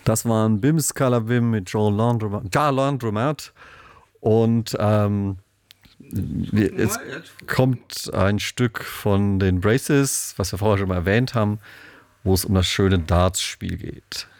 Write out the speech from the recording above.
Das waren Bim Scalabim mit John Landromat. Und jetzt kommt ein Stück von den Braces, was wir vorher schon mal erwähnt haben, wo es um das schöne Darts-Spiel geht.